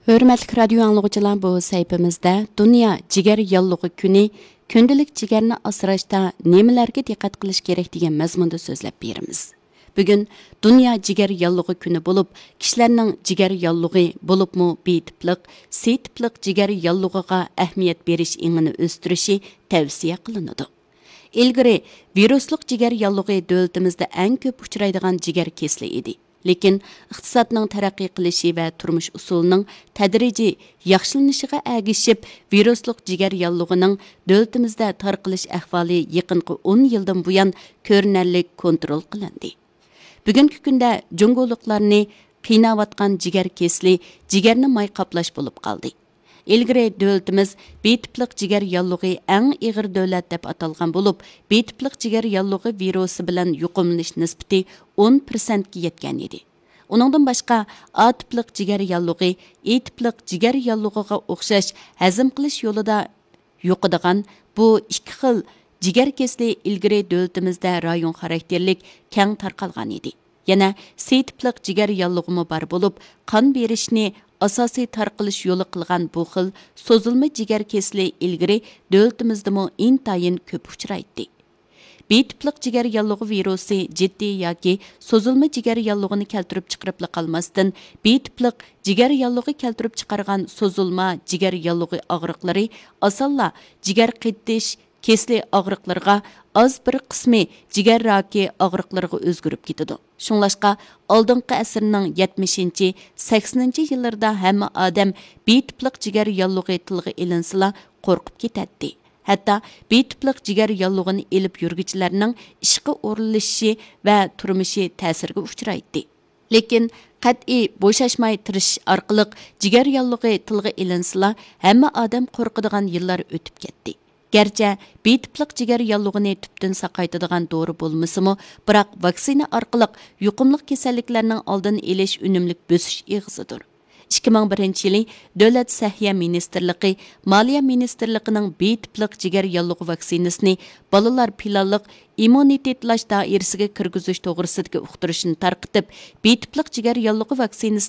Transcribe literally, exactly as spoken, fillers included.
Hörmətli radio anlıqçılar, bu səhifəmizdə Dünya Cigar Yallığı Günü kündəlik cigarni asrashda nemələrə diqqət qilish kerak degan məzmunda sözləb berimiz. Bugün Dünya Cigar Yallığı Günü bo'lib, kishilarning cigar yallığı bo'libmi B-tipliq, C-tipliq cigar yallığıga ahamiyat berish ingini o'stirishi tavsiya qilinadi. Ilgari virusluq cigar yallığı dövlətimizdə ən ko'p uchraydigan cigar kesli edi. Lekin iqtisodning taraqqiy qilishi va turmush usulining tadrijiy yaxshilanishiga ergishib, virusluq cigar yallug'ining dövlətimizdə tarqalish ahvoli yaqinqi o'n yildan buyon ko'rinarli kontrol qilindi. Bugungi kunda jungoliklarni qiynayotgan cigar kesli cigarni may qaplash bo'lib qoldi. Ilgari dövlətimiz B-tipliq cigar yallığı eng ig'ir davlat deb atalgan bo'lib, B-tipliq cigar yallığı virusi bilan yuqumlanish nisbati o'n prosentga yetgan edi. Uningdan boshqa A-tipliq cigar yallığı E-tipliq cigar yallug'iga o'xshash hazm qilish yo'lida yo'qadigan bu ikki xil cigar kesli ilgari dövlətimizdə rayon xarakterlik keng tarqalgan edi. Yana C-tipliq cigar yallug'imi bor bo'lib, qon berishni asosiy tarqalish yo'li qilgan bu xil so'zilma cigar kesli ilgari dövlətimizdəmi intayin ko'p uchraydi. B-tipliq cigar yallığı virusi jiddiy yoki so'zilma cigar yallug'ini keltirib chiqarib qolmasdan, B-tipliq cigar yallığı keltirib chiqargan so'zilma cigar yallığı og'riqlari osonla cigar qitish kesli og'riqlarga, az bir qismi cigar raki og'riqlarga o'zgarib ketadi. Shunlashqa oldingi asrning yetmishinchi saksoninchi yillarda hamma odam B-tipliq cigar yallığı tilga ilinsila qo'rqib ketadi. Hatto B-tipliq cigar yallug'ini elib yurgichilarning ishga o'rinlashishi va turmushi ta'sirga uchraydi. Lekin qat'iy bo'shashmay tirishish orqali cigar yallığı tilga ilinsila hamma odam qo'rqadigan yillar o'tib ketdi. Gerçi B-tipliq cigar yallug'ini tüptün saqaytadigan dori bo'lmasimi, biroq vaksina orqali yuqumli kasalliklarning oldini olish unumlik bo'sish eg'izidir. ikki ming birinchi yili Davlat Sahya Ministerligi Moliya Ministerligining B-tipliq cigar yallug'i vaksinasini bolalar planliq immunitetlash doirasiga kirgizish to'g'risidagi uqtirishni tarqitib, B-tipliq cigar yallug'i vaksinasini